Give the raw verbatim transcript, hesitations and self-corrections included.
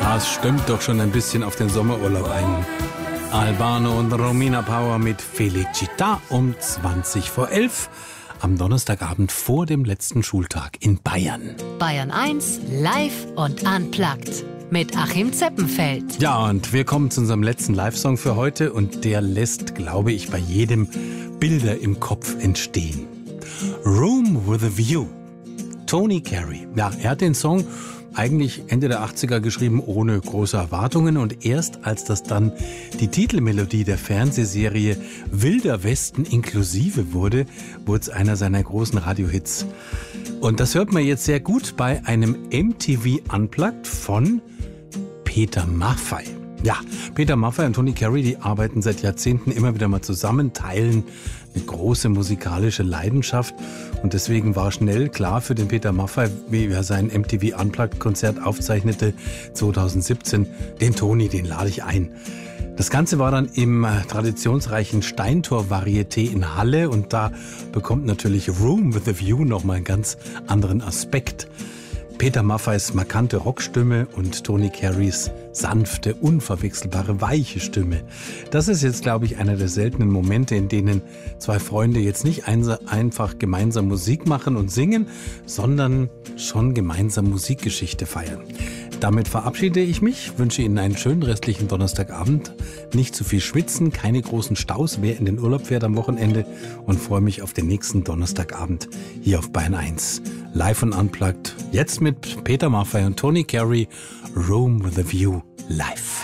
Das stimmt doch schon ein bisschen auf den Sommerurlaub ein. Albano und Romina Power mit Felicita um zwanzig vor elf am Donnerstagabend vor dem letzten Schultag in Bayern. Bayern eins live und unplugged mit Achim Zeppenfeld. Ja, und wir kommen zu unserem letzten Live-Song für heute und der lässt, glaube ich, bei jedem Bilder im Kopf entstehen. Room with a View. Tony Carey. Ja, er hat den Song eigentlich Ende der achtziger geschrieben, ohne große Erwartungen. Und erst als das dann die Titelmelodie der Fernsehserie Wilder Westen inklusive wurde, wurde es einer seiner großen Radiohits. Und das hört man jetzt sehr gut bei einem M T V Unplugged von Peter Maffay. Ja, Peter Maffay und Tony Carey, die arbeiten seit Jahrzehnten immer wieder mal zusammen, teilen eine große musikalische Leidenschaft. Und deswegen war schnell klar für den Peter Maffay, wie er sein M T V Unplugged-Konzert aufzeichnete zwanzig siebzehn, den Tony, den lade ich ein. Das Ganze war dann im traditionsreichen Steintor-Varieté in Halle und da bekommt natürlich Room with a View nochmal einen ganz anderen Aspekt. Peter Maffays markante Rockstimme und Tony Careys sanfte, unverwechselbare, weiche Stimme. Das ist jetzt, glaube ich, einer der seltenen Momente, in denen zwei Freunde jetzt nicht einfach gemeinsam Musik machen und singen, sondern schon gemeinsam Musikgeschichte feiern. Damit verabschiede ich mich, wünsche Ihnen einen schönen restlichen Donnerstagabend, nicht zu viel schwitzen, keine großen Staus, wer in den Urlaub fährt am Wochenende und freue mich auf den nächsten Donnerstagabend hier auf Bayern eins. Live und Unplugged, jetzt mit Peter Maffay und Tony Carey, Room with a View live.